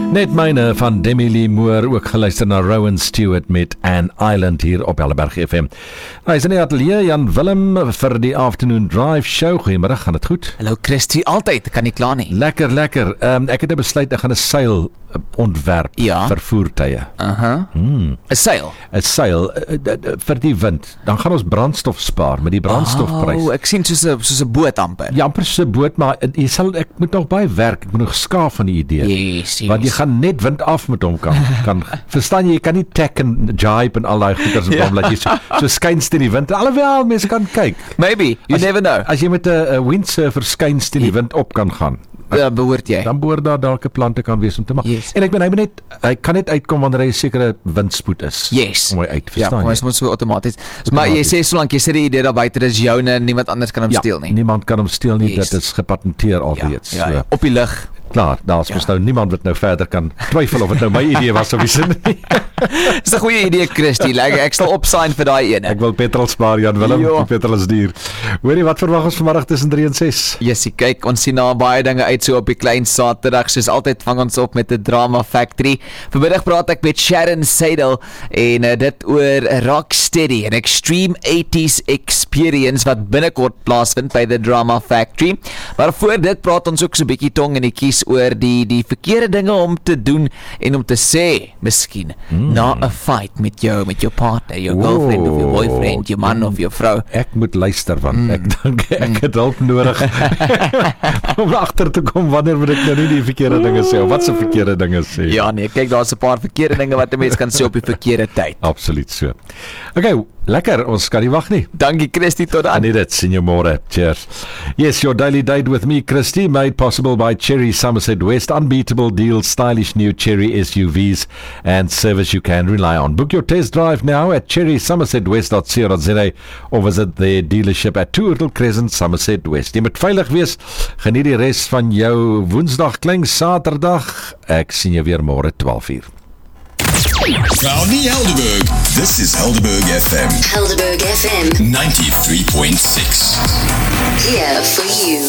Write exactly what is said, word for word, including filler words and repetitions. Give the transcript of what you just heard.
Net myne van Demi Lee Moore, ook geluister na Rowan Stewart met An Island hier op Helleberg F M. Hy is in die atelier, Jan Willem, vir die Afternoon Drive Show. Goeiemiddag, gaan het goed? Hallo Christy, altyd, kan nie klaar nie. Lekker, lekker. Um, ek het besluit, ek gaan 'n seil ontwerp ja. vir voertuie. Aha. Uh-huh. Hmm. 'n seil? 'n seil, uh, uh, uh, vir die wind. Dan gaan ons brandstof spaar met die brandstofprys. Oh, ek sien soos 'n soos 'n boot amper. Ja, amper soos 'n boot, maar jy sal, ek moet nog baie werk, ek moet nog skaaf van die idee. Yes, yes. Want jy gaan net wind af met hom kan. kan verstaan jy, jy kan nie tack en jibe en al daai goeders met hom, laat jy so, so skynst in die wind. Alhoewel, mense kan kyk. Maybe, you as, never know. As jy met 'n windsurfer skynst in die wind op kan gaan. Ja, behoort jy. Dan behoort daar dalk 'n plante kan wees om te maak. Yes. En ek ben hy net hy kan net uitkom wanneer hy 'n sekere windspoed is. Yes. Om hy uit, ja, verstaan jy? Ja, moet so outomaties. Maar jy sê solank jy sê die idee daar buite is joune en niemand anders kan hom ja, steel nie. Niemand kan hom steel nie, Yes. dit is gepatenteer alreeds. Ja, ja, ja. Op die lug. Klaar, daar's ja. mos nou niemand wat nou verder kan twyfel of dit nou my idee was of nie. Dis 'n goeie idee, Christy. Like, ek sal opsign vir daai ene. Ek wil petrol spaar, Jan Willem. Jo. Die petrol is duur. Hoorie, wat verwag ons vanmiddag tussen drie en ses? Jessie, kyk, ons sien na baie dinge uit so op die klein Saterdag. Soos altyd vang ons op met 'n Drama Factory. Vanmiddag praat ek met Sharon Seidel en uh, dit oor Rocksteady, 'n extreme eighties experience wat binnekort plaasvind by the Drama Factory. Maar voor dit praat ons ook so 'n bietjie tong in die kies oor die die verkeerde dinge om te doen en om te sê, miskien mm. na 'n fight met jou met jou partner, jou oh. girlfriend of jou boyfriend, jou man mm. of jou vrou. Ek moet luister want mm. ek dink ek mm. het hulp nodig om agter te kom wanneer moet ek nou nie die verkeerde dinge sê of wat se verkeerde dinge sê. Ja nee, kyk, daar's 'n paar verkeerde dinge wat 'n mens kan sê op die verkeerde tyd. Absoluut so. Okay, lekker, ons kan nie wag nie. Dankie Christy, tot dan. I need it, senior more. Cheers. Yes, your daily date with me, Christy, made possible by Cherry Somerset West. Unbeatable deals, stylish new Cherry S U Vs and service you can rely on. Book your test drive now at cherry somerset west dot co dot za or visit their dealership at two Little Crescent, Somerset West. Jy moet veilig wees. Geniet die res van jou Woensdag, klein Saterdag. Ek sien jou weer môre twaalf uur. Proudly Helderberg. This is Helderberg F M. Helderberg F M. ninety-three point six. Here for you.